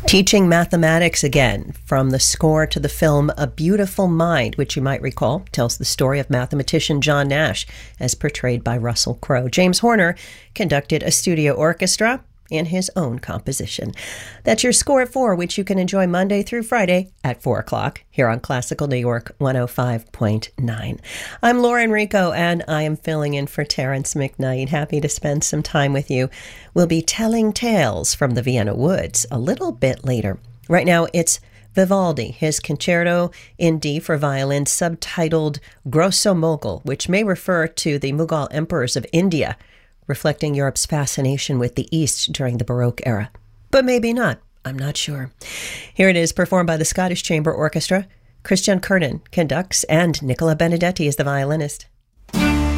Teaching mathematics again, from the score to the film A Beautiful Mind, which you might recall tells the story of mathematician John Nash as portrayed by Russell Crowe. James Horner conducted a studio orchestra in his own composition. That's your Score at 4, which you can enjoy Monday through Friday at 4 o'clock here on Classical New York 105.9. I'm Laura Enrico, and I am filling in for Terrence McKnight. Happy to spend some time with you. We'll be telling tales from the Vienna Woods a little bit later. Right now, it's Vivaldi, his Concerto in D for violin, subtitled Grosso Mogul, which may refer to the Mughal emperors of India, reflecting Europe's fascination with the East during the Baroque era. But maybe not. I'm not sure. Here it is, performed by the Scottish Chamber Orchestra. Christian Kernan conducts, and Nicola Benedetti is the violinist.